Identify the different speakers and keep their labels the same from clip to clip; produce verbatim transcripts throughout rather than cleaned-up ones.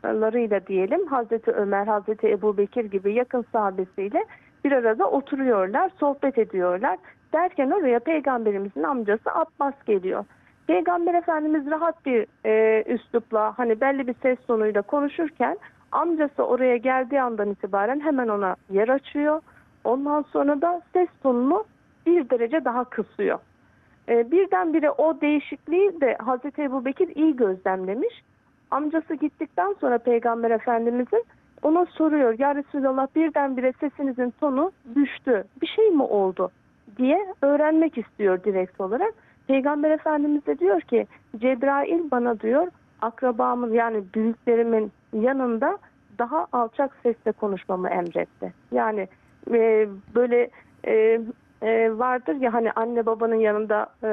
Speaker 1: yakınlarıyla diyelim, Hazreti Ömer, Hazreti Ebubekir gibi yakın sahabesiyle bir arada oturuyorlar, sohbet ediyorlar. Derken oraya Peygamberimizin amcası Abbas geliyor. Peygamber Efendimiz rahat bir e, üslupla, hani belli bir ses tonuyla konuşurken amcası oraya geldiği andan itibaren hemen ona yer açıyor. Ondan sonra da ses tonunu bir derece daha kısıyor. E, birdenbire o değişikliği de Hazreti Ebubekir iyi gözlemlemiş. Amcası gittikten sonra Peygamber Efendimizin ona soruyor, ya Resulallah birdenbire sesinizin tonu düştü, bir şey mi oldu diye öğrenmek istiyor direkt olarak. Peygamber Efendimiz de diyor ki, Cebrail bana diyor akrabamın yani büyüklerimin yanında daha alçak sesle konuşmamı emretti. Yani e, böyle e, e, vardır ya hani anne babanın yanında e,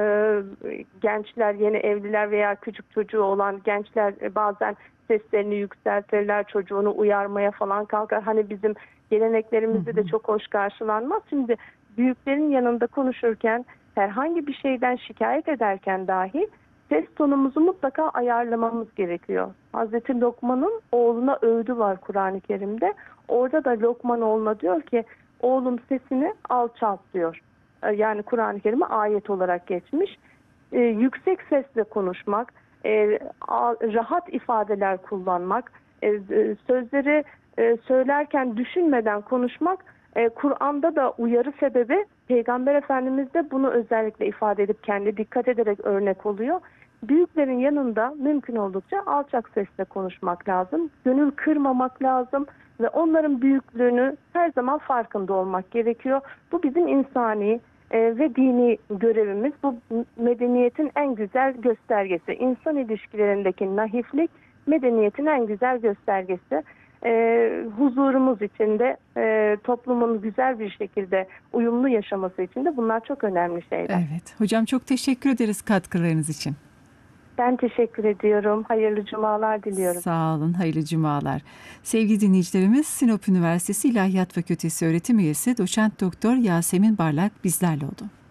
Speaker 1: gençler, yeni evliler veya küçük çocuğu olan gençler e, bazen seslerini yükseltirler, çocuğunu uyarmaya falan kalkar. Hani bizim geleneklerimizde de çok hoş karşılanmaz. Şimdi büyüklerin yanında konuşurken, herhangi bir şeyden şikayet ederken dahi ses tonumuzu mutlaka ayarlamamız gerekiyor. Hazreti Lokman'ın oğluna övdü var Kur'an-ı Kerim'de. Orada da Lokman oğluna diyor ki, oğlum sesini alçalt diyor. Yani Kur'an-ı Kerim'e ayet olarak geçmiş. Ee, yüksek sesle konuşmak, e, a, rahat ifadeler kullanmak, e, e, sözleri e, söylerken düşünmeden konuşmak, e, Kur'an'da da uyarı sebebi. Peygamber Efendimiz de bunu özellikle ifade edip kendi dikkat ederek örnek oluyor. Büyüklerin yanında mümkün oldukça alçak sesle konuşmak lazım. Gönül kırmamak lazım ve onların büyüklüğünü her zaman farkında olmak gerekiyor. Bu bizim insani e, ve dini görevimiz. Bu medeniyetin en güzel göstergesi. İnsan ilişkilerindeki naiflik medeniyetin en güzel göstergesi. E, huzurumuz için de e, toplumun güzel bir şekilde uyumlu yaşaması için de bunlar çok önemli şeyler.
Speaker 2: Evet. Hocam çok teşekkür ederiz katkılarınız için.
Speaker 1: Ben teşekkür ediyorum. Hayırlı cumalar diliyorum.
Speaker 2: Sağ olun. Hayırlı cumalar. Sevgili dinleyicilerimiz, Sinop Üniversitesi İlahiyat Fakültesi öğretim üyesi Doçent Doktor Yasemin Barlak bizlerle oldu.